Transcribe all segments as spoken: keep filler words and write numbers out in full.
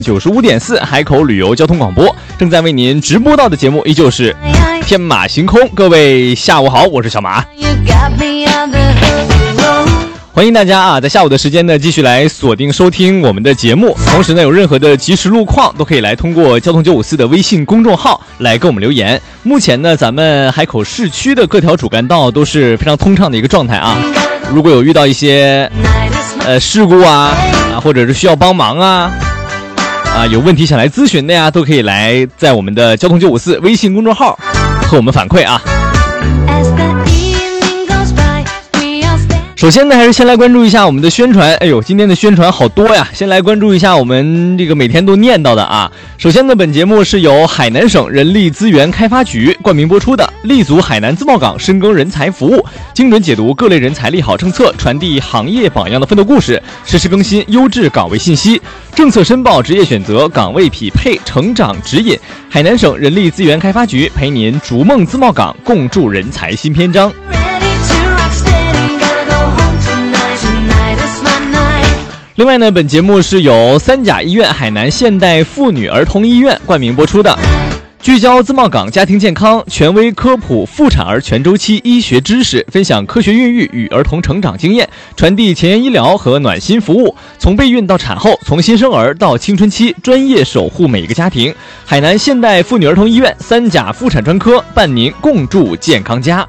九十五点四海口旅游交通广播正在为您直播到的节目依旧是天马行空。各位下午好，我是小马，欢迎大家啊，在下午的时间呢，继续来锁定收听我们的节目。同时呢，有任何的即时路况都可以来通过交通九五四的微信公众号来给我们留言。目前呢，咱们海口市区的各条主干道都是非常通畅的一个状态啊。如果有遇到一些呃事故啊啊，或者是需要帮忙啊啊，有问题想来咨询的呀，都可以来在我们的交通九五四微信公众号和我们反馈啊。首先呢，还是先来关注一下我们的宣传。哎呦，今天的宣传好多呀！先来关注一下我们这个每天都念到的啊。首先呢，本节目是由海南省人力资源开发局冠名播出的，立足海南自贸港，深耕人才服务，精准解读各类人才利好政策，传递行业榜样的奋斗故事，实时更新优质岗位信息，政策申报、职业选择、岗位匹配、成长指引。海南省人力资源开发局陪您逐梦自贸港，共筑人才新篇章。另外呢，本节目是由三甲医院海南现代妇女儿童医院冠名播出的，聚焦自贸港家庭健康，权威科普妇产儿全周期医学知识，分享科学孕育与儿童成长经验，传递前沿医疗和暖心服务，从备孕到产后，从新生儿到青春期，专业守护每一个家庭。海南现代妇女儿童医院三甲妇产专科伴您共筑健康家。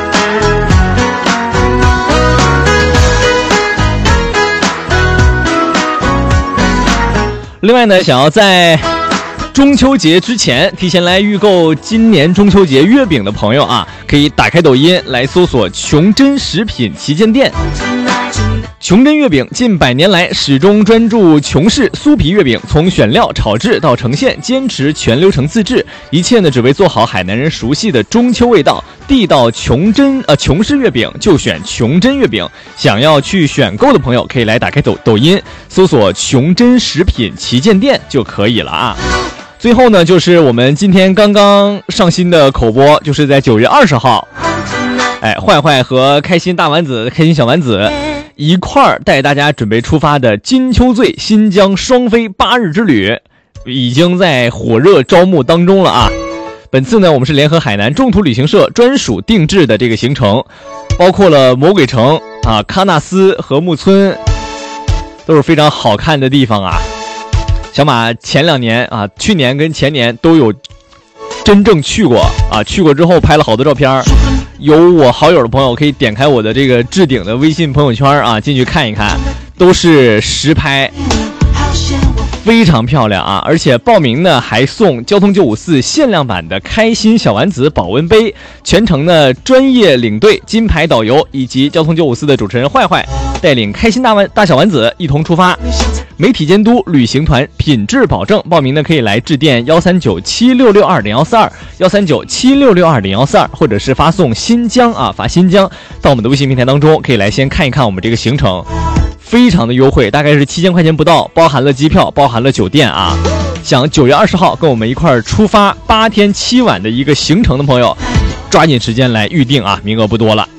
另外呢，想要在中秋节之前提前来预购今年中秋节月饼的朋友啊，可以打开抖音来搜索琼珍食品旗舰店。琼珍月饼近百年来始终专注琼式酥皮月饼，从选料、炒制到呈现，坚持全流程自制，一切呢只为做好海南人熟悉的中秋味道。地道琼珍呃琼式月饼就选琼珍月饼。想要去选购的朋友，可以来打开抖抖音搜索琼珍食品旗舰店就可以了啊。最后呢，就是我们今天刚刚上新的口播，就是在九月二十号，哎，坏坏和开心大丸子、开心小丸子一块儿带大家准备出发的金秋醉新疆双飞八日之旅，已经在火热招募当中了啊！本次呢，我们是联合海南众途旅行社专属定制的这个行程，包括了魔鬼城啊、喀纳斯和木村，都是非常好看的地方啊。小马前两年啊，去年跟前年都有真正去过啊，去过之后拍了好多照片，有我好友的朋友可以点开我的这个置顶的微信朋友圈啊，进去看一看，都是实拍，非常漂亮啊！而且报名呢还送交通九五四限量版的开心小丸子保温杯，全程呢专业领队、金牌导游以及交通九五四的主持人坏坏带领开心大丸大小丸子一同出发。媒体监督，旅行团品质保证。报名呢可以来致电幺三九七六六二零幺四二幺三九七六六二零幺四二，或者是发送新疆啊发新疆到我们的微信平台当中，可以来先看一看我们这个行程，非常的优惠，大概是七千块钱不到，包含了机票，包含了酒店啊。想九月二十号跟我们一块儿出发八天七晚的一个行程的朋友，抓紧时间来预定啊，名额不多了。